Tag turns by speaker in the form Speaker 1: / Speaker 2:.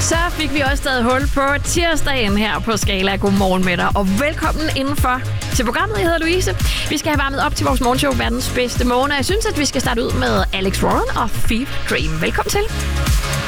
Speaker 1: Så fik vi også stadig hul på tirsdagen her på Skala. Godmorgen med dig, og velkommen indenfor til programmet. Jeg hedder Louise. Vi skal have varmet op til vores morgenshow, verdens bedste morgen. Jeg synes, at vi skal starte ud med Alex Warren og Fever Dream. Velkommen til.